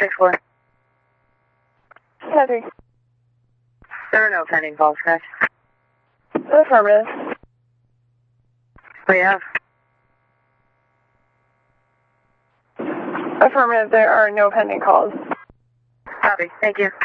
6-4. 10-3. There are no pending calls, guys. Affirmative. What do you have? Affirmative, there are no pending calls. Copy. Thank you.